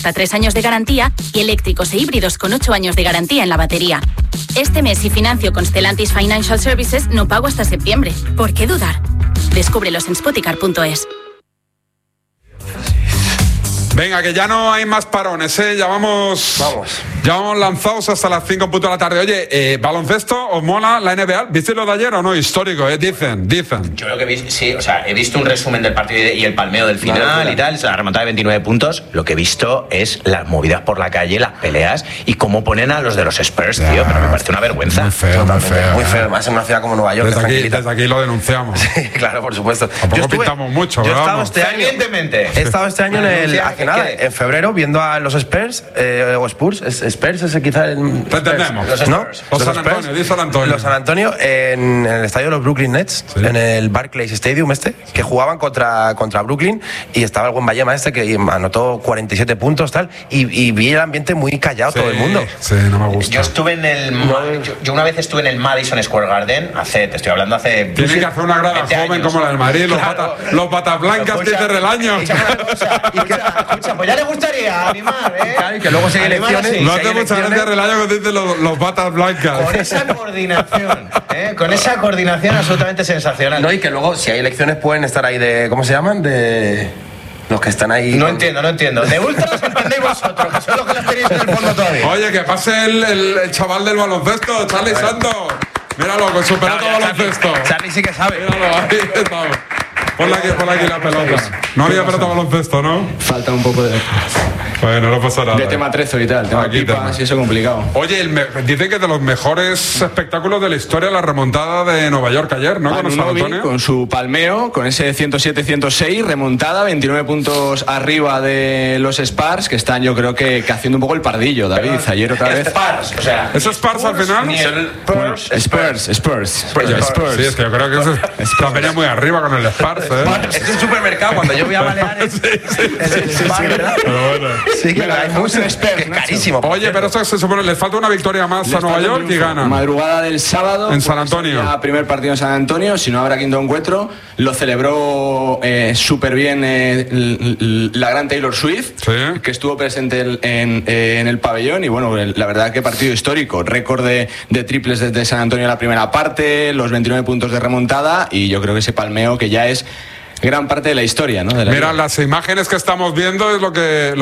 hasta 3 años de garantía y eléctricos e híbridos con 8 años de garantía en la batería. Este mes, si financio con Stellantis Financial Services, no pago hasta septiembre. ¿Por qué dudar? Descúbrelos en spoticar.es. Venga, que ya no hay más parones, ¿eh? Ya vamos lanzados hasta las 5 de la tarde. Oye, baloncesto, ¿os mola la NBA? ¿Viste lo de ayer o no? Histórico, Dicen. Yo lo que vi, sí, o sea, he visto un resumen del partido y el palmeo del final y tal, la remontada de 29 puntos. Lo que he visto es las movidas por la calle, las peleas y cómo ponen a los de los Spurs, tío, pero me parece una vergüenza. Muy feo, más en una ciudad como Nueva York. Desde aquí lo denunciamos. Sí, claro, por supuesto. Tampoco pintamos mucho, yo ¿verdad? He estado este año en febrero viendo a los Spurs, o Spurs, Spurs es quizá el... Te entendemos. Los San Antonio, di San Antonio. Los San Antonio en el estadio de los Brooklyn Nets, sí, en el Barclays Stadium que jugaban contra Brooklyn, y estaba el Wembanyama que anotó 47 puntos tal, y vi el ambiente muy callado, todo el mundo. Sí, no me gusta. Yo estuve yo una vez estuve en el Madison Square Garden, te estoy hablando hace... Tiene que hacer una grada joven como la del Madrid, claro, los patas blancas que dice Relaño. Escucha, pues ya le gustaría animar, ¿eh? Claro, y que luego sigue elecciones. No hace mucha gracia Relaño que dice los patas blancas. Con esa coordinación, absolutamente sensacional. No, y que luego, si hay elecciones, pueden estar ahí de... ¿Cómo se llaman? De... Los que están ahí... No entiendo. De ultras entendéis vosotros, que son los que las tenéis en el fondo todavía. Oye, que pase el chaval del baloncesto, Charlie Santos. Míralo, con su pelota baloncesto. Charlie sí que sabe. Míralo, ahí estamos. Ponle aquí la pelota. No había pelota baloncesto, ¿no? Falta un poco de... Bueno, no pasa nada. De tema trezo y tal, tema pipas y eso complicado. Oye, dicen que de los mejores espectáculos de la historia la remontada de Nueva York ayer, ¿no? Con San Antonio. Con su palmeo, con ese 107-106, remontada, 29 puntos arriba de los Spurs, que están yo creo que haciendo un poco el pardillo, David. Pero ayer otra vez. Spurs, o sea... ¿Es Spurs al final? Spurs. Sí, es que yo creo que está venía muy arriba con el Spurs, ¿eh? Es un supermercado, cuando yo voy a Baleares. Sí, ¿verdad? Pero bueno. Sí, que hay mucho que es carísimo. Oye, pero esto se supone, les falta una victoria más a Nueva York y gana. Madrugada del sábado. En San Antonio. Primer partido en San Antonio, si no habrá quinto encuentro. Lo celebró súper bien la gran Taylor Swift, ¿sí?, que estuvo presente en el pabellón. Y bueno, la verdad que partido histórico. Récord de triples desde San Antonio en la primera parte, los 29 puntos de remontada. Y yo creo que ese palmeo que ya es gran parte de la historia, ¿no? Mira, las imágenes que estamos viendo es lo que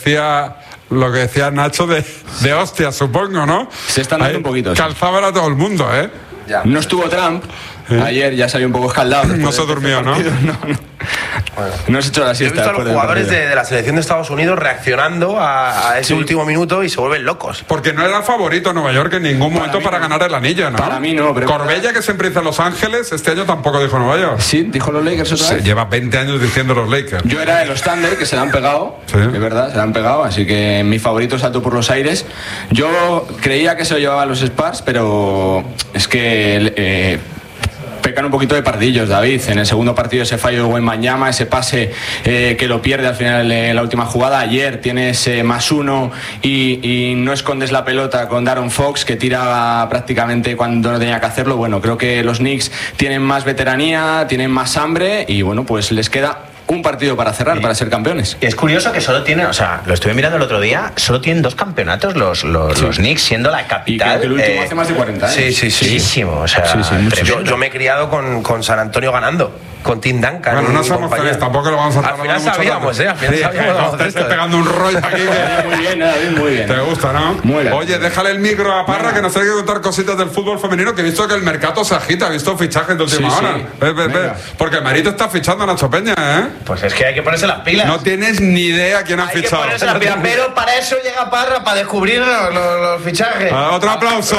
decía Nacho de hostia, supongo, ¿no? Se están dando un poquito. Calzaban a todo el mundo, ¿eh? Ya. No estuvo Trump. Ayer ya salió un poco escaldado. No se durmió, ¿no? No se echó la siesta. He visto a los jugadores de la selección de Estados Unidos reaccionando a ese último minuto y se vuelven locos. Porque no era el favorito Nueva York en ningún momento para ganar el anillo, ¿no? Para mí no, pero... Corbella, que siempre dice Los Ángeles, este año tampoco dijo Nueva York. Sí, dijo los Lakers otra vez. Lleva 20 años diciendo los Lakers. Yo era de los Thunder, que se la han pegado. Sí. Es verdad, se la han pegado. Así que mi favorito saltó por los aires. Yo creía que se lo llevaban los Spurs, pero es que... pecan un poquito de pardillos, David. En el segundo partido ese fallo de Wembanyama, ese pase que lo pierde al final en la última jugada. Ayer tienes +1 y no escondes la pelota con Darren Fox, que tira prácticamente cuando no tenía que hacerlo. Bueno, creo que los Knicks tienen más veteranía, tienen más hambre y bueno, pues les queda un partido para cerrar, para ser campeones. Es curioso que solo tienen, o sea, lo estuve mirando el otro día, solo tienen 2 campeonatos los Knicks, siendo la capital. Y creo que el último hace más de 40 años. Sí. O sea, yo me he criado con San Antonio ganando, con Tim Duncan. Bueno, no somos felices, tampoco lo vamos a Al final sabíamos, al final sabíamos. Te estoy pegando un rollo aquí. Muy bien, David, muy bien. Te gusta, ¿no? Muy bien. Oye, déjale el micro a Parra, que nos tiene que contar cositas del fútbol femenino, que he visto que el mercado se agita, he visto fichajes de última hora. Ve. Porque el Marito está fichando a Nacho Peña, ¿eh? Pues es que hay que ponerse las pilas. No tienes ni idea quién ha fichado. Hay que ponerse las pilas, pero para eso llega Parra, para descubrir los fichajes. Otro aplauso.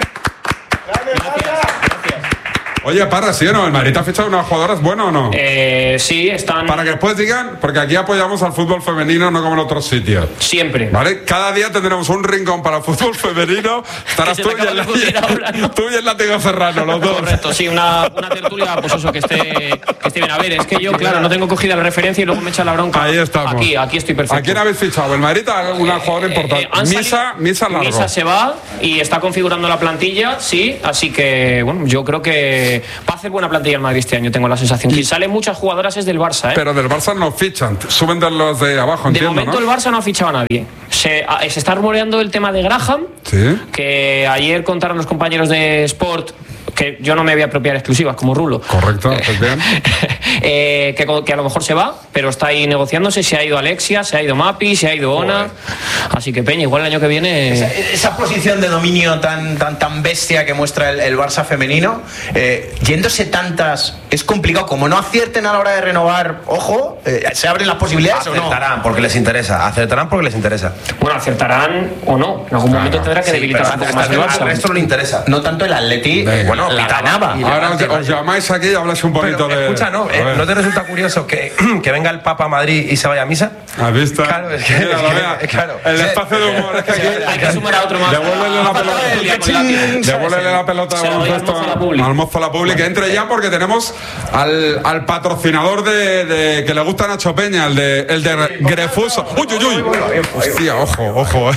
Oye, Parra, ¿sí o no? ¿El Madrid ha fichado unas jugadoras buenas o no? Sí, están... Para que después digan, porque aquí apoyamos al fútbol femenino, no como en otros sitios. Siempre. ¿Vale? Cada día tendremos un rincón para el fútbol femenino. Estarás tú y el látigo Serrano, los dos. Correcto, sí, una tertulia, pues eso, que esté bien. A ver, es que yo, claro, no tengo cogida la referencia y luego me echa la bronca. Ahí estamos. Aquí estoy perfecto. ¿A quién habéis fichado? ¿El Madrid a una jugadora importante? Misa largo. Misa se va y está configurando la plantilla, sí, así que, bueno, yo creo que que va a hacer buena plantilla el Madrid este año, tengo la sensación. Quien sale muchas jugadoras es del Barça, ¿eh? Pero del Barça no fichan, suben de los de abajo, de entiendo, momento ¿no? el Barça no ha fichado a nadie. Se está rumoreando el tema de Graham, Sí. que ayer contaron los compañeros de Sport, que yo no me voy a apropiar exclusivas como Rulo. Correcto, pues bien. Que a lo mejor se va, pero está ahí negociándose. Se ha ido Alexia, se ha ido Mapi, se ha ido Ona. Así que Peña, igual el año que viene. Esa posición de dominio tan bestia que muestra el Barça femenino, yéndose tantas, es complicado. Como no acierten a la hora de renovar, ojo, se abren las posibilidades o no. Acertarán porque les interesa. Bueno, acertarán o no. En algún momento tendrá que debilitarse un poco más el Al Barça. resto no le interesa. No tanto el Atleti, Venga. la ganaba. Ahora os llamáis aquí y habláis un poquito Pero, de... escucha, ¿no? A ver. ¿No te resulta curioso que venga el Papa a Madrid y se vaya a misa? ¿Has visto? Claro, es que- Mira, es lo que- vea. claro. El espacio de humor es que aquí... Hay que sumar a otro más. Devuélvele la pelota. Devuélvele la pelota Se la doy al mozo de la Publi. al mozo de la Publi, que entre ya porque tenemos al patrocinador de que le gusta a Nacho Peña, el de Grefuso. Uy, uy, uy. Hostia, ojo.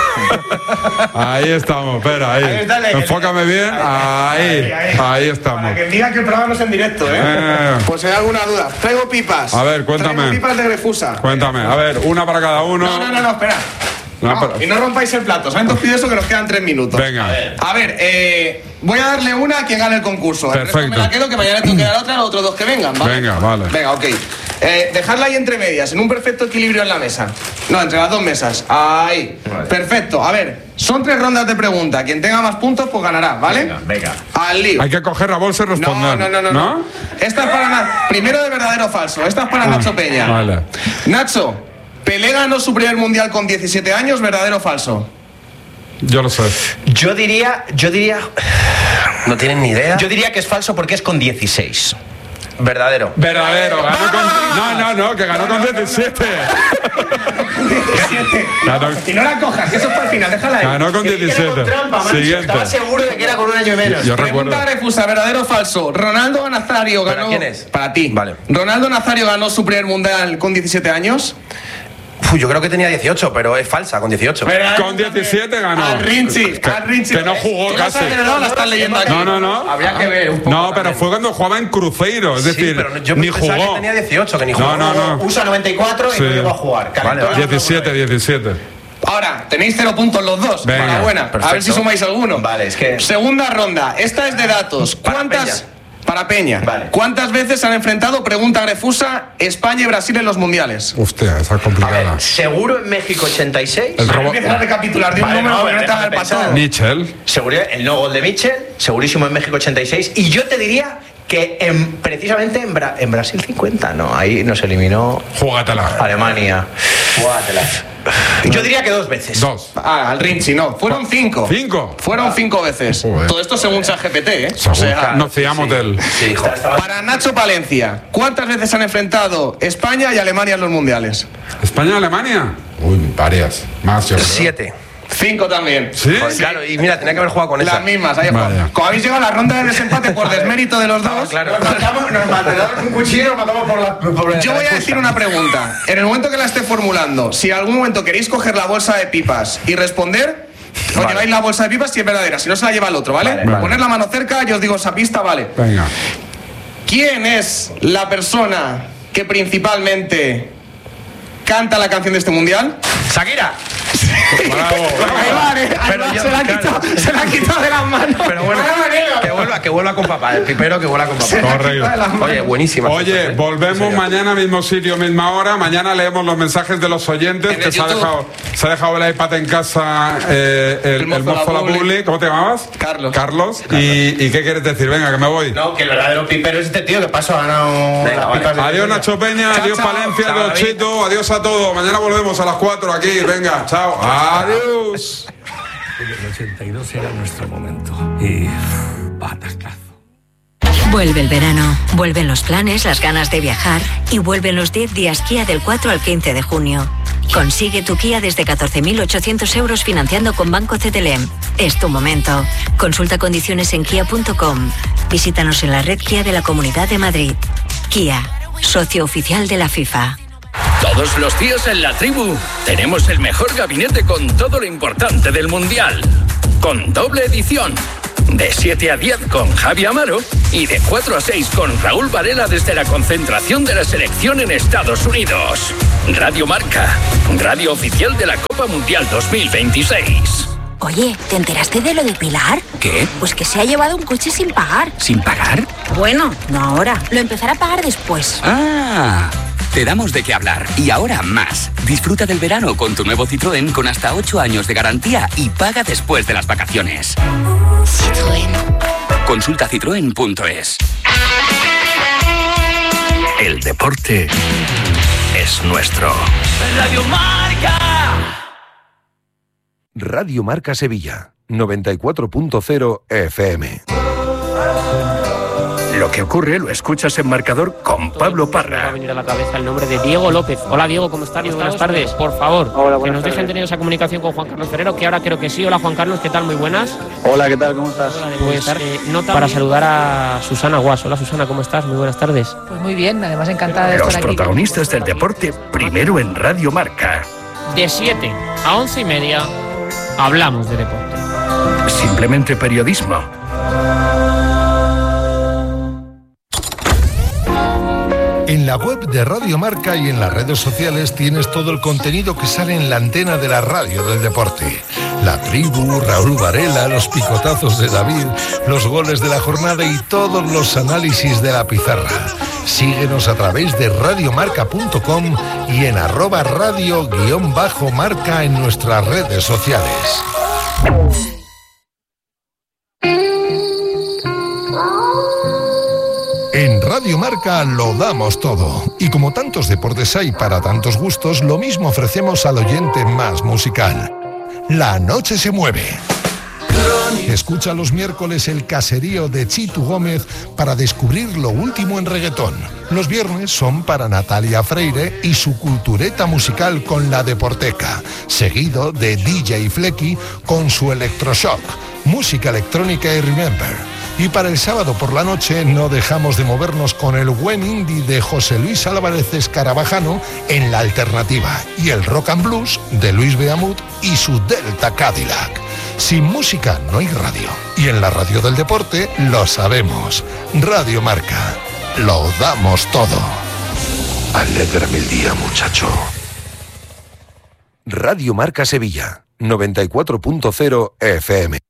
Ahí estamos, espera, ahí. Enfócame bien. Ahí estamos. Para que diga que el programa no es en directo, Pues si hay alguna duda. Traigo pipas. A ver, cuéntame. Traigo pipas de Grefusa. Cuéntame, a ver, una para cada uno. No, espera. No, No, pero- y no rompáis el plato. ¿Saben? Os pido eso que nos quedan 3 minutos. Venga. A ver, voy a darle una a quien gane el concurso. El resto Perfecto. me la quedo, que mañana tengo que dar otra a los otros dos que vengan, ¿vale? Venga, vale. Venga, ok. Dejadla ahí entre medias, en un perfecto equilibrio en la mesa. No, entre las dos mesas. Ahí. Perfecto. A ver, son 3 rondas de pregunta. Quien tenga más puntos, pues ganará, ¿vale? Venga. Al lío. Hay que coger la bolsa y responder. No. Esta es para primero de verdadero o falso. Esta es para Nacho Peña. Vale. Nacho, Pelé ganó su primer mundial con 17 años, ¿verdadero o falso? Yo lo sé. Yo diría No tienen ni idea. Yo diría que es falso porque es con 16. Verdadero. Verdadero, ganó con... No, que ganó con 17. Ganó, Y no la cojas, que eso es para el final, déjala ahí. ganó con 17. Siguiente. Estaba seguro de que era con un año menos. Yo recuerdo. Pregunta Grefusa, ¿verdadero o falso? Ronaldo Nazario ganó... ¿Para quién es? Para ti. Vale. ¿Ronaldo Nazario ganó su primer mundial con 17 años? Yo creo que tenía 18, pero es falsa, con 18. Con 17 ganó. Al Rinchi. Que no jugó ¿Tú casi. no sabes de dónde la estás leyendo aquí? No. Habría que ver un poco. No, pero fue cuando jugaba en Cruzeiro, es Sí, decir, pero yo ni pensaba jugó. que tenía 18, que ni jugó. No. USA 94 y Sí. no llegó a jugar. Calentó Vale, la 17. Ahora, tenéis 0 puntos los dos. Venga, Enhorabuena. A ver perfecto. si sumáis alguno. Vale, es que- Segunda ronda. Esta es de datos. Para ¿Cuántas... Peña. Para Peña. Vale. ¿Cuántas veces se han enfrentado, pregunta Grefusa, España y Brasil en los mundiales? Hostia, esa es A ver, complicada. seguro en México 86. El robo. Empieza a recapitular de un Vale, número no, porque no te déjame haga el pensar. paso. Mitchell. Seguridad, el no gol de Mitchell, segurísimo en México 86. Y yo te diría que precisamente en Brasil 50, no, ahí nos eliminó Júgatela. Alemania. Júgatela. Yo diría que 2 veces. 2. Ah, al Rinchi, no. Fueron 5. 5. Fueron 5 veces. Joder. Todo esto según ChatGPT, ¿eh? O sea, Nos fiamos de él. Sí, hijo. para Nacho Palencia, ¿cuántas veces se han enfrentado España y Alemania en los mundiales? ¿España-Alemania? Uy, varias. Más, yo creo. 7. 5 también. ¿Sí? Joder, claro, y mira, tenía que haber jugado con esa. Las mismas, ahí Vaya. está. Como habéis llegado a la ronda de desempate por desmérito de los dos, Claro. Nos matamos un cuchillo y nos matamos por yo voy a decir una pregunta. En el momento que la esté formulando, si en algún momento queréis coger la bolsa de pipas y responder, os lleváis la bolsa de pipas si es verdadera, si no se la lleva el otro, ¿vale? Vale. Poner la mano cerca, yo os digo esa pista, vale. Venga. ¿Quién es la persona que principalmente canta la canción de este mundial? Shakira. Bravo. Ahí vale, Pero yo- se la ha quitado de las manos. Pero bueno, que vuelva con papá. El pipero que vuelva con papá. Correcto. Oye, buenísima. Oye, volvemos mañana, mismo sitio, misma hora. Mañana leemos los mensajes de los oyentes En que el YouTube. se ha dejado el iPad en casa el mozo la Publi. ¿Cómo te llamabas? Carlos. Carlos. ¿Y qué quieres decir? Venga, que me voy. No, que el verdadero pipero es este tío que pasó, ha ganado Venga, las vale. pipas de Adiós Sevilla. Nacho Peña, Chao, adiós chao. Palencia, Chao, adiós David. Chito, adiós a todos. Mañana volvemos a las 4 aquí. Venga, chao. Adiós. El 82 era nuestro momento. Y batacazo. Vuelve el verano, vuelven los planes, las ganas de viajar y vuelven los 10 días Kia del 4 al 15 de junio. Consigue tu Kia desde 14.800 euros financiando con Banco CTLM. Es tu momento. Consulta condiciones en kia.com. Visítanos en la red Kia de la Comunidad de Madrid. Kia, socio oficial de la FIFA. Todos los días en la tribu tenemos el mejor gabinete con todo lo importante del Mundial. Con doble edición. De 7 a 10 con Javi Amaro y de 4 a 6 con Raúl Varela desde la concentración de la selección en Estados Unidos. Radio Marca, radio oficial de la Copa Mundial 2026. Oye, ¿te enteraste de lo de Pilar? ¿Qué? Pues que se ha llevado un coche sin pagar. ¿Sin pagar? Bueno, no ahora. Lo empezará a pagar después. ¡Ah! Te damos de qué hablar. Y ahora más. Disfruta del verano con tu nuevo Citroën con hasta 8 años de garantía y paga después de las vacaciones. Citroën. Consulta citroen.es. El deporte es nuestro. Radio Marca. Radio Marca Sevilla, 94.0 FM. Lo que ocurre lo escuchas en Marcador con Pablo Parra. Me va a venir a la cabeza el nombre de Diego López. Hola Diego, ¿cómo estás? Buenas tardes. Por favor, hola, que nos dejen tardes. tener esa comunicación con Juan Carlos Ferrero, que ahora creo que sí. Hola Juan Carlos, ¿qué tal? Muy buenas. Hola, ¿qué tal? ¿Cómo estás? Pues nota para saludar a Susana Guas. Hola Susana, ¿cómo estás? Muy buenas tardes. Pues muy bien, además encantada de estar Los aquí. protagonistas del deporte primero en Radio Marca. De 7 a 11:30 hablamos de deporte. Simplemente periodismo. En la web de Radio Marca y en las redes sociales tienes todo el contenido que sale en la antena de la radio del deporte. La tribu, Raúl Varela, los picotazos de David, los goles de la jornada y todos los análisis de la pizarra. Síguenos a través de radiomarca.com y en @radio_marca en nuestras redes sociales. En Radio Marca lo damos todo. Y como tantos deportes hay para tantos gustos, lo mismo ofrecemos al oyente más musical. La noche se mueve. Escucha los miércoles el caserío de Chitu Gómez para descubrir lo último en reggaetón. Los viernes son para Natalia Freire y su cultureta musical con La Deporteca, seguido de DJ Flecky con su Electroshock, música electrónica y Remember. Y para el sábado por la noche no dejamos de movernos con el buen indie de José Luis Álvarez Escarabajano en La Alternativa y el rock and blues de Luis Beamut y su Delta Cadillac. Sin música no hay radio. Y en la radio del deporte lo sabemos. Radio Marca. Lo damos todo. Alégrame el día, muchacho. Radio Marca Sevilla, 94.0 FM.